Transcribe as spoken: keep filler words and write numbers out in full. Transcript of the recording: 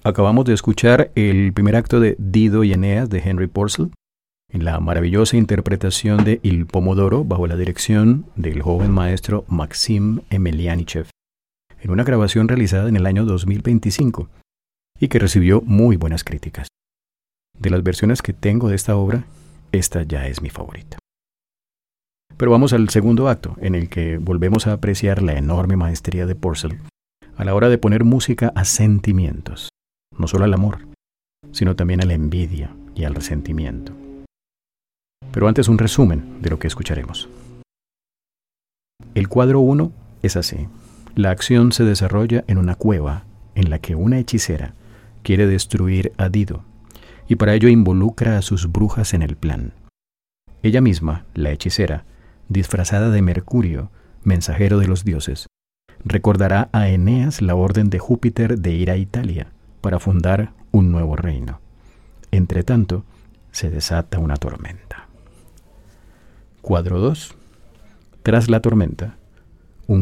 Acabamos de escuchar el primer acto de Dido y Eneas de Henry Purcell, en la maravillosa interpretación de Il Pomodoro bajo la dirección del joven maestro Maxim Emelianichev, en una grabación realizada en el año dos mil veinticinco y que recibió muy buenas críticas. De las versiones que tengo de esta obra, esta ya es mi favorita. Pero vamos al segundo acto, en el que volvemos a apreciar la enorme maestría de Purcell a la hora de poner música a sentimientos, no solo al amor, sino también a la envidia y al resentimiento. Pero antes un resumen de lo que escucharemos. El cuadro uno es así. La acción se desarrolla en una cueva en la que una hechicera quiere destruir a Dido y para ello involucra a sus brujas en el plan. Ella misma, la hechicera, disfrazada de Mercurio, mensajero de los dioses, recordará a Eneas la orden de Júpiter de ir a Italia para fundar un nuevo reino. Entretanto, se desata una tormenta. Cuadro dos. Tras la tormenta,